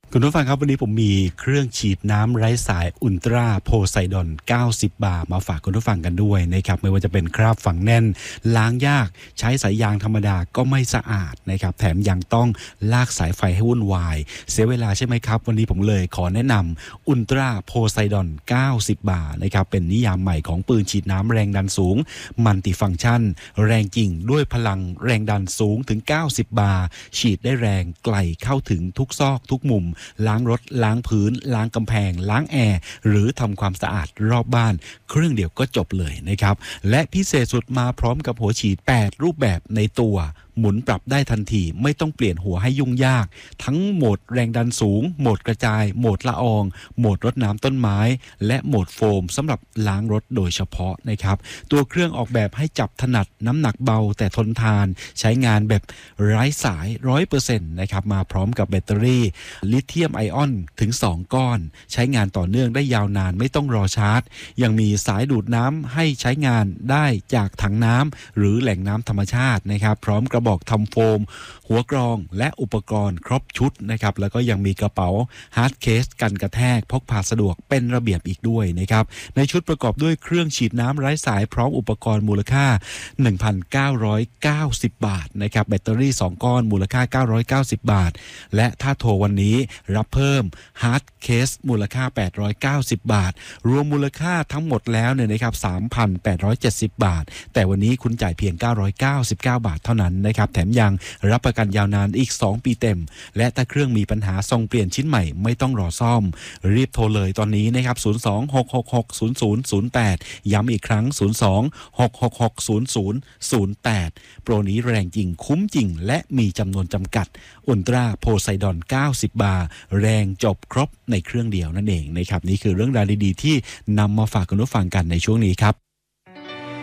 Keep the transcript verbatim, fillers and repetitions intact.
คุณผู้ฟังครับวันนี้ผมมีเครื่องฉีดน้ำไร้สายอุลตราโพไซดอนเก้าสิบบาร์มาฝากคุณผู้ฟังกันด้วยนะครับไม่ว่าจะเป็นคราบฝังแน่นล้างยากใช้สายยางธรรมดาก็ไม่สะอาดนะครับแถมยังต้องลากสายไฟให้วุ่นวายเสียเวลาใช่ไหมครับวันนี้ผมเลยขอแนะนำอุลตราโพไซดอนเก้าสิบบาร์นะครับเป็นนิยามใหม่ของปืนฉีดน้ำแรงดันสูงมัลติฟังก์ชันแรงจริงด้วยพลังแรงดันสูงถึงเก้าสิบบาร์ฉีดได้แรงไกลเข้าถึงทุกซอกทุกมุมล้างรถล้างพื้นล้างกำแพงล้างแอร์หรือทำความสะอาดรอบบ้านเครื่องเดียวก็จบเลยนะครับและพิเศษสุดมาพร้อมกับหัวฉีดแปดรูปแบบในตัวหมุนปรับได้ทันทีไม่ต้องเปลี่ยนหัวให้ยุ่งยากทั้งโหมดแรงดันสูงโหมดกระจายโหมดละอองโหมดรดน้ำต้นไม้และโหมดโฟมสำหรับล้างรถโดยเฉพาะนะครับตัวเครื่องออกแบบให้จับถนัดน้ำหนักเบาแต่ทนทานใช้งานแบบไร้สาย ร้อยเปอร์เซ็นต์ นะครับมาพร้อมกับแบตเตอรี่ลิเธียมไอออนถึงสองก้อนใช้งานต่อเนื่องได้ยาวนานไม่ต้องรอชาร์จยังมีสายดูดน้ำให้ใช้งานได้จากถังน้ำหรือแหล่งน้ำธรรมชาตินะครับพร้อมกระบอกทำโฟมหัวกรองและอุปกรณ์ครบชุดนะครับแล้วก็ยังมีกระเป๋าฮาร์ดเคสกันกระแทกพกพาสะดวกเป็นระเบียบอีกด้วยนะครับในชุดประกอบด้วยเครื่องฉีดน้ำไร้สายพร้อมอุปกรณ์มูลค่า หนึ่งพันเก้าร้อยเก้าสิบ บาทนะครับแบตเตอรี่สองก้อนมูลค่าเก้าร้อยเก้าสิบบาทและถ้าโทรวันนี้รับเพิ่มฮาร์ดเคสมูลค่าแปดร้อยเก้าสิบบาทรวมมูลค่าทั้งหมดแล้วเนี่ยนะครับ สามพันแปดร้อยเจ็ดสิบ บาทแต่วันนี้คุณจ่ายเพียงเก้าร้อยเก้าสิบเก้าบาทเท่านั้นนะครับแถมยังรับประกันยาวนานอีกสองปีเต็มและถ้าเครื่องมีปัญหาส่งเปลี่ยนชิ้นใหม่ไม่ต้องรอซ่อมรีบโทรเลยตอนนี้นะครับศูนย์ สอง หก หก หก ศูนย์ ศูนย์ ศูนย์ แปดย้ำอีกครั้งศูนย์ สอง หก หก หก ศูนย์ ศูนย์ ศูนย์ แปดโปรนี้แรงจริงคุ้มจริงและมีจำนวนจำกัดอุลตราโพไซดอนเก้าสิบบาร์แรงจบครบในเครื่องเดียวนั่นเองนะครับนี่คือเรื่องราวดีๆที่นำมาฝากคุณผู้ฟังกันในช่วงนี้ครับ